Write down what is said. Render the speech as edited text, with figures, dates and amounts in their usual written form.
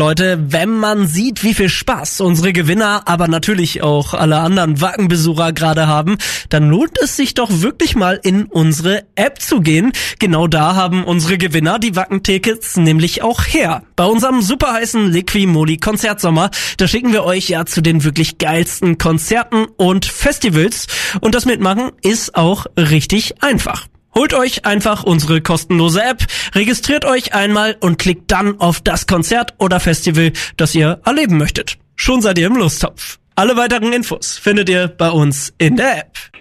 Leute, wenn man sieht, wie viel Spaß unsere Gewinner, aber natürlich auch alle anderen Wackenbesucher gerade haben, dann lohnt es sich doch wirklich mal in unsere App zu gehen. Genau da haben unsere Gewinner die Wackentickets nämlich auch her. Bei unserem super heißen Liqui-Moly Konzertsommer, da schicken wir euch ja zu den wirklich geilsten Konzerten und Festivals. Und das Mitmachen ist auch richtig einfach. Holt euch einfach unsere kostenlose App, registriert euch einmal und klickt dann auf das Konzert oder Festival, das ihr erleben möchtet. Schon seid ihr im Lostopf. Alle weiteren Infos findet ihr bei uns in der App.